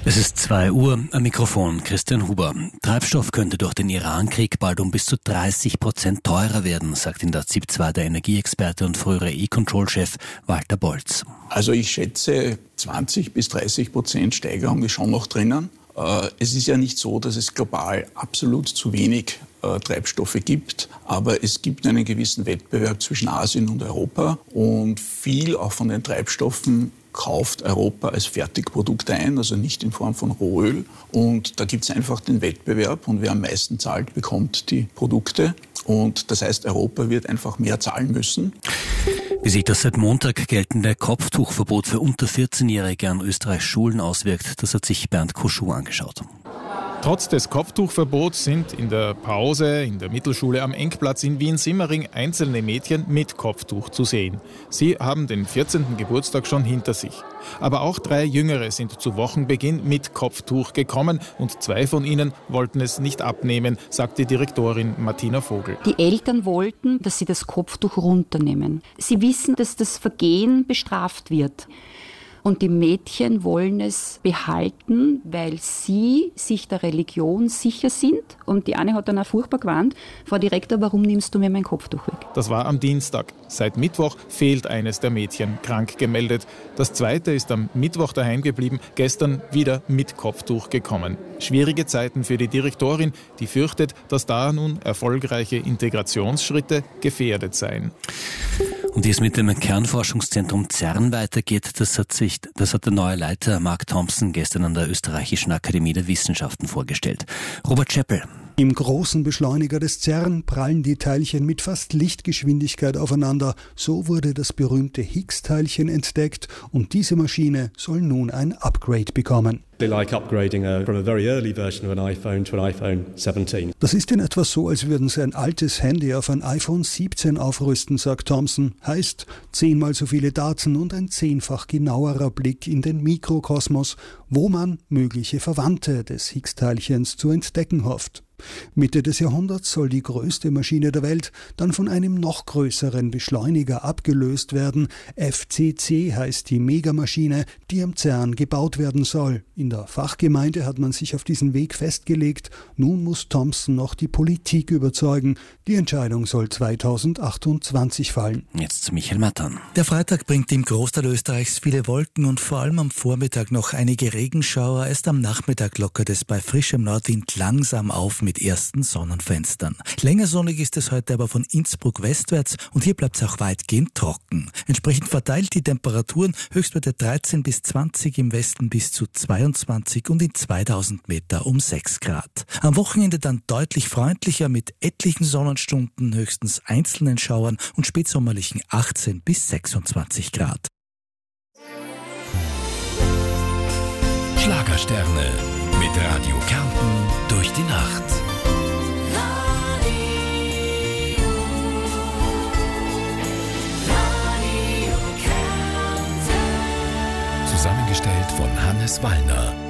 Es ist 2 Uhr, am Mikrofon Christian Huber. Treibstoff könnte durch den Iran-Krieg bald um bis zu 30% teurer werden, sagt in der ZIP 2 der Energieexperte und frühere E-Control-Chef Walter Bolz. Also ich schätze, 20-30% Steigerung ist schon noch drinnen. Es ist ja nicht so, dass es global absolut zu wenig Treibstoffe gibt, aber es gibt einen gewissen Wettbewerb zwischen Asien und Europa und viel auch von den Treibstoffen kauft Europa als Fertigprodukt ein, also nicht in Form von Rohöl. Und da gibt es einfach den Wettbewerb und wer am meisten zahlt, bekommt die Produkte. Und das heißt, Europa wird einfach mehr zahlen müssen. Wie sich das seit Montag geltende Kopftuchverbot für unter 14-Jährige an Österreichs Schulen auswirkt, das hat sich Bernd Koschou angeschaut. Trotz des Kopftuchverbots sind in der Pause in der Mittelschule am Engplatz in Wien-Simmering einzelne Mädchen mit Kopftuch zu sehen. Sie haben den 14. Geburtstag schon hinter sich. Aber auch 3 Jüngere sind zu Wochenbeginn mit Kopftuch gekommen und 2 von ihnen wollten es nicht abnehmen, sagt die Direktorin Martina Vogel. Die Eltern wollten, dass sie das Kopftuch runternehmen. Sie wissen, dass das Vergehen bestraft wird. Und die Mädchen wollen es behalten, weil sie sich der Religion sicher sind. Und die eine hat dann auch furchtbar gewarnt: Frau Direktor, warum nimmst du mir mein Kopftuch weg? Das war am Dienstag. Seit Mittwoch fehlt eines der Mädchen, krank gemeldet. Das zweite ist am Mittwoch daheim geblieben, gestern wieder mit Kopftuch gekommen. Schwierige Zeiten für die Direktorin, die fürchtet, dass da nun erfolgreiche Integrationsschritte gefährdet seien. Und wie es mit dem Kernforschungszentrum CERN weitergeht, das hat der neue Leiter Mark Thompson gestern an der Österreichischen Akademie der Wissenschaften vorgestellt. Robert Scheppel. Im großen Beschleuniger des CERN prallen die Teilchen mit fast Lichtgeschwindigkeit aufeinander. So wurde das berühmte Higgs-Teilchen entdeckt und diese Maschine soll nun ein Upgrade bekommen. Like upgrading from a very early version of an iPhone to an iPhone 17. Das ist in etwa so, als würden Sie ein altes Handy auf ein iPhone 17 aufrüsten, sagt Thompson. Heißt 10-mal so viele Daten und ein 10-fach genauerer Blick in den Mikrokosmos, wo man mögliche Verwandte des Higgs-Teilchens zu entdecken hofft. Mitte des Jahrhunderts soll die größte Maschine der Welt dann von einem noch größeren Beschleuniger abgelöst werden. FCC heißt die Megamaschine, die am CERN gebaut werden soll. In der Fachgemeinde hat man sich auf diesen Weg festgelegt. Nun muss Thompson noch die Politik überzeugen. Die Entscheidung soll 2028 fallen. Jetzt zu Michael Mattern. Der Freitag bringt im Großteil Österreichs viele Wolken und vor allem am Vormittag noch einige Regenschauer. Erst am Nachmittag lockert es bei frischem Nordwind langsam auf mit ersten Sonnenfenstern. Länger sonnig ist es heute aber von Innsbruck westwärts und hier bleibt es auch weitgehend trocken. Entsprechend verteilt die Temperaturen Höchstwerte 13 bis 20, im Westen bis zu 22 und in 2000 Meter um 6 Grad. Am Wochenende dann deutlich freundlicher mit etlichen Sonnenstunden, höchstens einzelnen Schauern und spätsommerlichen 18 bis 26 Grad. Schlagersterne mit Radio Kärnten durch die Nacht. Zusammengestellt von Hannes Wallner.